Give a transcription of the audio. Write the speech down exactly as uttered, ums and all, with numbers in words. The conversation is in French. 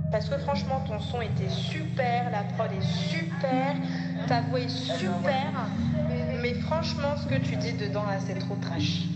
Parce que franchement, ton son était super, la prod est super, ta voix est super. Mais franchement, ce que tu dis dedans, là, c'est trop trash.